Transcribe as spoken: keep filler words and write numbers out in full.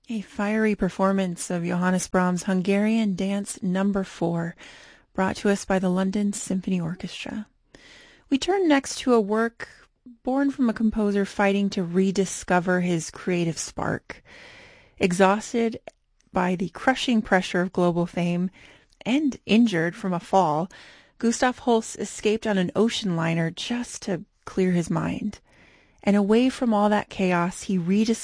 A fiery performance of Johannes Brahms' Hungarian Dance Number four, brought to us by the London Symphony Orchestra. We turn next to a work born from a composer fighting to rediscover his creative spark. Exhausted by the crushing pressure of global fame and injured from a fall, Gustav Holst escaped on an ocean liner just to clear his mind. And away from all that chaos, he rediscovered